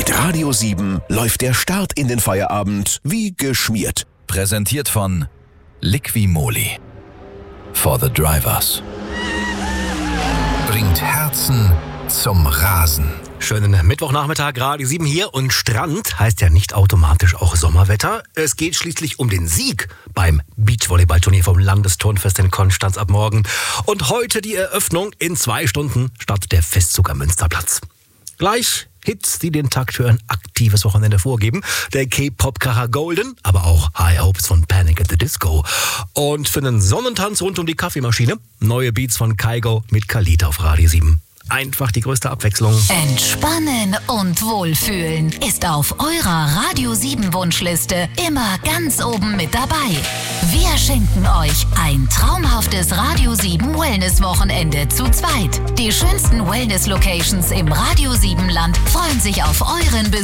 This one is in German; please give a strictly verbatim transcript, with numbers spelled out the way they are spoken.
Mit Radio sieben läuft der Start in den Feierabend wie geschmiert. Präsentiert von Liqui-Moly. For the Drivers. Bringt Herzen zum Rasen. Schönen Mittwochnachmittag, Radio sieben hier, und Strand heißt ja nicht automatisch auch Sommerwetter. Es geht schließlich um den Sieg beim Beachvolleyballturnier vom Landesturnfest in Konstanz ab morgen. Und heute die Eröffnung in zwei Stunden statt der Festzug am Münsterplatz. Gleich Hits, die den Takt für ein aktives Wochenende vorgeben. Der K-Pop-Kracher Golden, aber auch High Hopes von Panic at the Disco. Und für einen Sonnentanz rund um die Kaffeemaschine neue Beats von Kygo mit Khalid auf Radio sieben. Einfach die größte Abwechslung. Entspannen und Wohlfühlen ist auf eurer Radio sieben Wunschliste immer ganz oben mit dabei. Wir schenken euch ein traumhaftes Radio sieben Wellness-Wochenende zu zweit. Die schönsten Wellness-Locations im Radio sieben Land freuen sich auf euren Besuch.